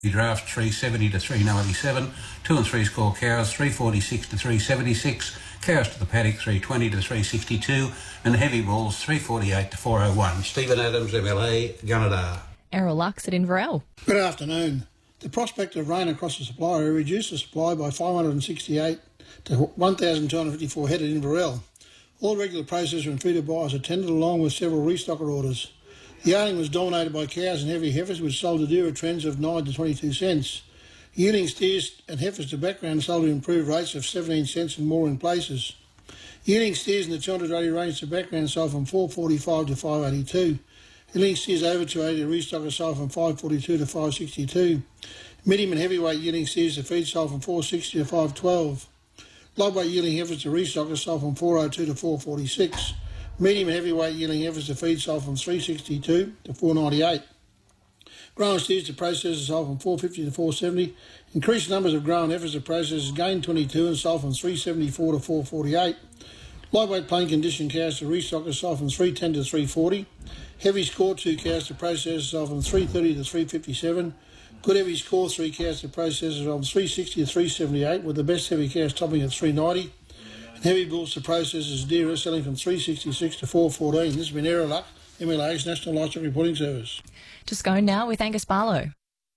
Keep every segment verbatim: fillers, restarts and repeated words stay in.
Draft three seventy to three ninety-seven, two and three score cows three forty-six to three seventy-six, cows to the paddock three twenty to three sixty-two, and heavy bulls three forty-eight to four oh one. Stephen Adams, M L A, Gunnedah. Errol Lux at Inverell. Good afternoon. The prospect of rain across the supply area reduced the supply by five hundred sixty-eight to one thousand two hundred fifty-four head at Inverell. All regular processor and feeder buyers attended along with several restocker orders. The yarding was dominated by cows and heavy heifers, which sold to dearer trends of nine to twenty-two cents. Yearling steers and heifers to background sold at improved rates of seventeen cents and more in places. Yearling steers in the two hundred eighty range to background sold from four forty-five to five eighty-two. Yearling steers over two eighty to restocker sold from five forty-two to five sixty-two. Medium and heavyweight yearling steers to feed sold from four sixty to five twelve. Lightweight yearling heifers to restocker sold from four oh two to four forty-six. Medium and heavyweight yearling heifers to feed sold from three sixty-two to four ninety-eight. Grown steers to processors sold from four fifty to four seventy. Increased numbers of grown heifers to processors gained twenty-two and sold from three seventy-four to four forty-eight. Lightweight plain conditioned cows to restockers sold from three ten to three forty. Heavy score two cows to processors sold from three thirty to three fifty-seven. Good heavy score three cows to processors from three sixty to three seventy-eight, with the best heavy cows topping at three ninety. Heavy bulls to processors dearer selling from three sixty-six to four fourteen. This has been Errol Luck, M L A's National Livestock Reporting Service. Just going now with Angus Barlow.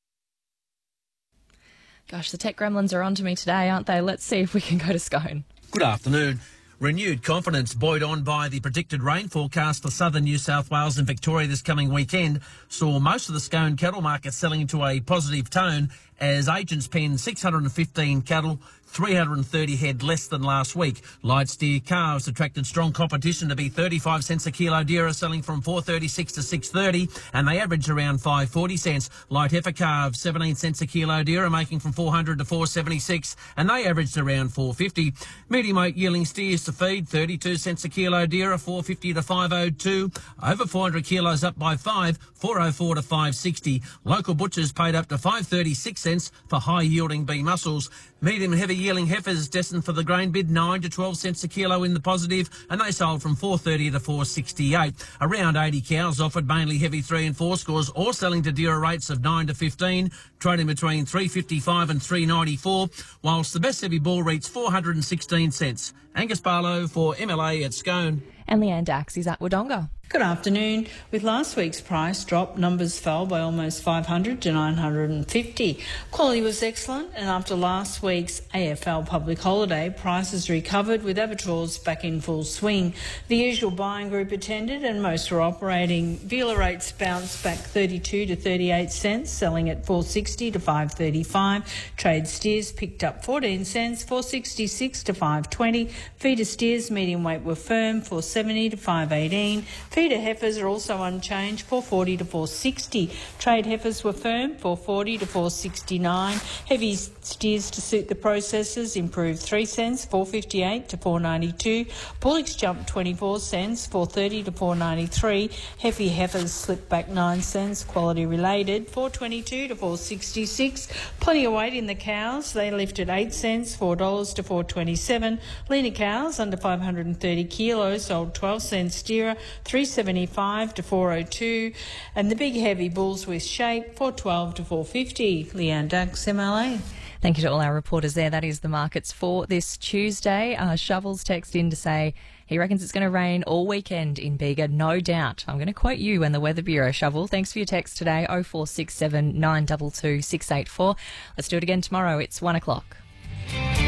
Gosh, the tech gremlins are on to me today, aren't they? Let's see if we can go to Scone. Good afternoon. Renewed confidence buoyed on by the predicted rain forecast for southern New South Wales and Victoria this coming weekend saw most of the Scone cattle market selling into a positive tone as agents penned six hundred fifteen cattle, three hundred thirty head less than last week. Light steer calves attracted strong competition to be thirty-five cents a kilo dearer, selling from four thirty-six to six thirty, and they averaged around five forty cents. Light heifer calves seventeen cents a kilo dearer, making from four hundred to four seventy-six, and they averaged around four fifty. Medium weight yearling steers to feed thirty-two cents a kilo dearer, four fifty to five oh two. Over four hundred kilos up by five, four oh four to five sixty. Local butchers paid up to five thirty-six cents for high yielding B muscles. Medium and heavy yearling heifers destined for the grain bid nine to twelve cents a kilo in the positive, and they sold from four thirty to four sixty-eight. Around eighty cows offered, mainly heavy three and four scores, all selling to dearer rates of nine to fifteen, trading between three fifty-five and three ninety-four, whilst the best heavy bull reached four hundred sixteen cents. Angus Barlow for M L A at Scone. And Leanne Dax is at Wodonga. Good afternoon. With last week's price drop, numbers fell by almost five hundred to nine hundred fifty. Quality was excellent, and after last week's A F L public holiday, prices recovered with abattoirs back in full swing. The usual buying group attended and most were operating. Vela rates bounced back thirty-two to thirty-eight cents, selling at four sixty to five thirty-five. Trade steers picked up fourteen cents, four sixty-six to five twenty. Feeder steers medium weight were firm, four seventy to five eighteen. Feeder heifers are also unchanged, four forty to four sixty. Trade heifers were firm, four forty to four sixty-nine. Heavy steers to suit the processors improved three cents, four fifty-eight to four ninety-two. Bullocks jumped twenty-four cents, four thirty to four ninety-three. Heavy heifers slipped back nine cents, quality related, four twenty-two to four sixty-six. Plenty of weight in the cows. They lifted eight cents, four dollars to four twenty-seven. Leaner cows under five hundred thirty kilos sold twelve cents dearer, three seventy-five to four oh two, and the big heavy bulls with shape, four twelve to four fifty. Leanne Dax, M L A. Thank you to all our reporters there. That is the markets for this Tuesday. Uh, Shovels text in to say he reckons it's going to rain all weekend in Bega, no doubt. I'm going to quote you and the Weather Bureau, Shovel. Thanks for your text today, oh four six seven nine two two six eight four. Let's do it again tomorrow. It's one o'clock.